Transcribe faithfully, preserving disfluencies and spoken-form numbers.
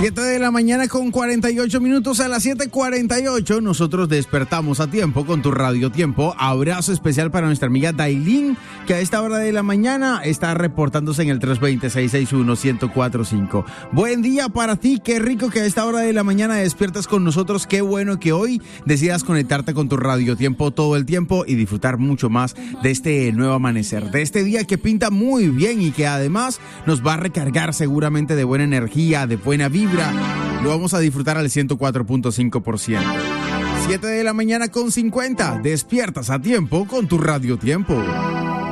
siete de la mañana con cuarenta y ocho minutos. A las siete cuarenta y ocho nosotros despertamos a tiempo con tu Radio Tiempo. Abrazo especial para nuestra amiga Dailin, que a esta hora de la mañana está reportándose en el tres dos cero, seis seis uno, uno cero cuatro cinco. Buen día para ti, qué rico que a esta hora de la mañana despiertas con nosotros. Qué bueno que hoy decidas conectarte con tu Radio Tiempo todo el tiempo y disfrutar mucho más de este nuevo amanecer, de este día que pinta muy bien y que además nos va a recargar seguramente de buena energía, de buena vibra. Lo vamos a disfrutar al ciento cuatro punto cinco por ciento. siete de la mañana con cincuenta. Despiertas a tiempo con tu Radio Tiempo.